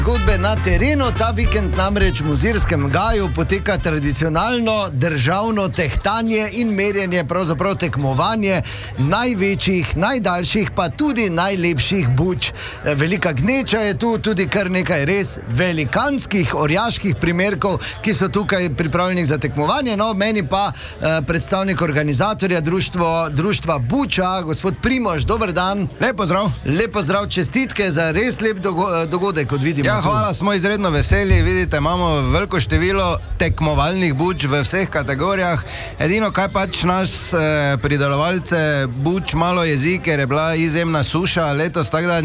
Zgodbe na terenu. Ta vikend namreč v Mozirskem gaju poteka tradicionalno državno tehtanje in merjenje, pravzaprav tekmovanje največjih, najdaljših, pa tudi najlepših buč. Velika gneča je tu, tudi kar nekaj res velikanskih orjaških primerkov, ki so tukaj pripravljeni za tekmovanje. No, meni pa predstavnik organizatorja društva Buča, gospod Primož, dober dan. Lep pozdrav. Lep pozdrav, čestitke za res lep dogodek, kot vidimo. Ja, hvala, smo izredno veseli. Vidite, imamo veliko število tekmovalnih buč v vseh kategorijah. Edino, kaj pač nas pridelovalce buč malo jezi, ker je bila izjemna suša letos, tako da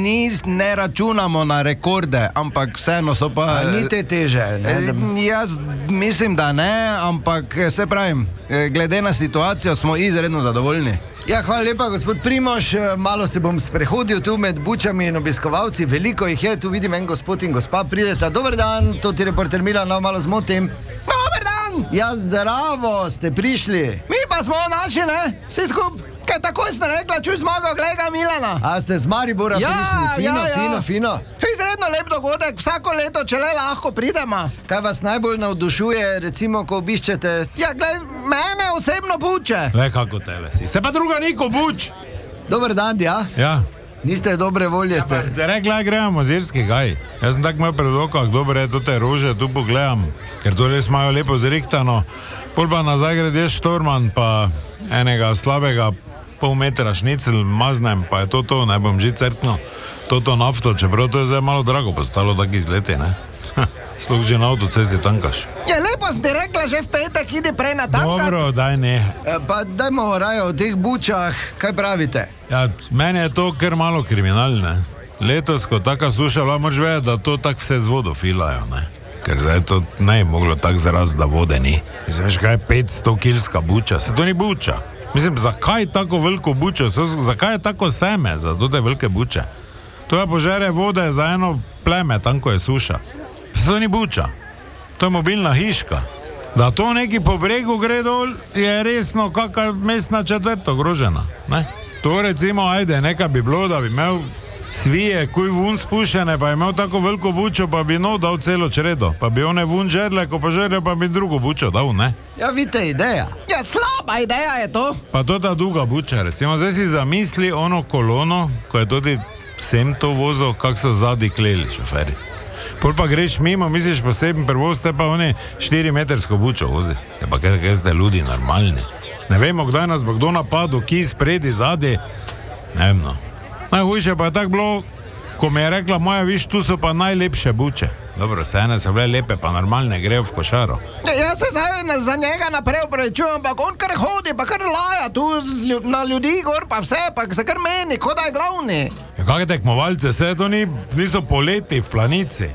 ne računamo na rekorde, ampak vseeno so pa... Ni te teže, ne? Jaz mislim, da ne, ampak se pravim, glede na situacijo smo izredno zadovoljni. Ja, hvala lepa, gospod Primož. Malo se bom sprehodil tu med bučami in obiskovalci. Veliko jih je, tu vidim en gospod in gospa prideta. Dober dan, to ti reporter Milan, malo zmotim. Dober dan! Ja, zdravo, ste prišli. Mi pa smo naši, ne? Vsi skup. Kaj takoj ste rekla, čuj zmago, gleda Milana. A ste z Maribora prišli? Fino. Izredno lep dogodek, vsako leto, če le lahko pridemo. Kaj vas najbolj navdušuje, recimo, ko obiščete? Ja, gled, mene osebno buče. Le kako tele si. Se pa druga niko buč. Dober dan, ja? Ja. Niste dobre volje, ste. Ja, te rekla, gremo Mozirski gaj. Jaz sem tak imel pred oko, dobre, tu te rože, tu pogledam, ker to res imajo lepo zrihtano. Pol pa nazaj grede štorman, pa enega slabega pol metra šnicel maznem, pa je to, ne bom že crkno, to nafto, čeprav to je zdaj malo drago postalo, tak izleti, ne? Sploh že na avtocesti tankaš. Ja, lepo si ti rekla, že v petek ide prej na tankat. Dobro, daj ne. Pa dajmo raje o teh bučah, kaj pravite? Ja, meni je to kar malo kriminalne. Letos, ko taka suša bila, moraš vedeti, da to tak vse z vodo filajo, ne? Ker zdaj to ne je moglo tak zaraz, da vode ni. Mislim, veš, kaj je 500 kilska buča, se to ni buča. Mislim, zakaj tako veliko buče, zakaj je tako seme za te velike buče? To je požere vode za eno pleme, tam ko je suša. To ni buča, to je mobilna hiška. Da to neki po bregu gre dol, je resno kakva mestna četrt ogrožena, ne? To recimo, ajde, nekaj bi bilo, da bi imel svije, kuj vun spušene, pa je imel tako veliko bučo, pa bi dal celo čredo, pa bi one vun žerle, ko pa žerle, pa bi drugo bučo dal, ne? Ja, vidite, ideja. Ja, slaba ideja je to. Pa to ta druga buča, recimo, zdaj si zamisli ono kolono, ko je tudi vsem to vozil, kak so zadnji kleli šoferi. Pol pa greš mimo, misliš poseben prevoz, te pa oni 4-metrsko bučo vozi. Je pa kaj ste ljudi normalni. Ne vemo, kdaj nas bo kdo napadil, ki spredi, zadnji, ne vem, no. Najhujše pa je tako bilo, ko mi je rekla moja, viš, tu so pa najlepše buče. Dobro, se ene so bile lepe, pa normalne, grejo v košaro. Jaz se zdaj za njega naprej upravičujem, ampak on kar hodi, pa kar laja tu na ljudi gor, pa vse, pa se kar meni, kot da je glavni. Ja, kakve tekmovalce, vse to niso poleti v planici.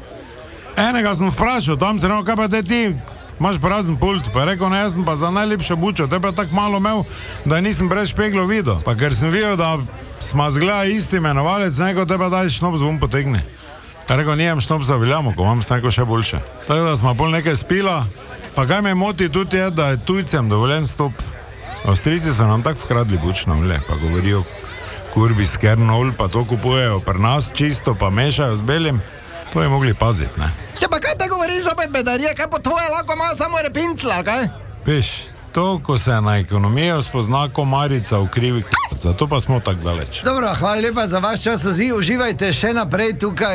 Enega sem vprašal, tam se rekel, kaj pa te ti, imaš prazen pult, pa je rekel, ne, jaz sem pa za najlepšo bučo, te pa tako malo imel, da nisem brez špeglov videl. Pa ker sem videl, da smo zgleda isti imenovalec, neko te pa daj šnop zvon potegne. Ja, rekel, nijem šnop za Viljamo, ko imam neko še boljše. Tako da smo pol nekaj spila, pa kaj me moti tudi je, da je tujcem dovoljen stop. Avstrijci so nam tako vkradli bučno vle, pa govorijo kurbi s kernol, pa to kupujejo pri nas čisto, pa mešajo z belim. To je mogli paziti, ne? Ja, pa kaj te govoriš opet bedarije, kaj po tvoje lahko ima samo repincla, kaj? Veš, to, ko se na ekonomijo spozna komarica v krivi k***, zato pa smo tako daleč. Dobro, hvala lepa za vaš čas, uživajte še naprej tukaj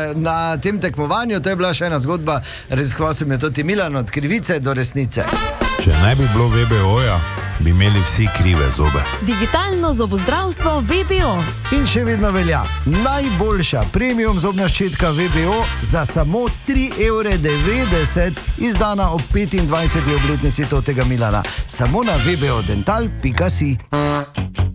na tem tekmovanju, to je bila še ena zgodba, raziskoval sem je tudi Milan, od krivice do resnice. Če ne bi bilo VBO-ja, bi imeli vsi krive zobe. Digitalno zobozdravstvo VBO. In še vedno velja, najboljša premium zobna ščitka VBO za samo 3,90 €, izdana ob 25. obletnici tega Milana. Samo na vbodental.si.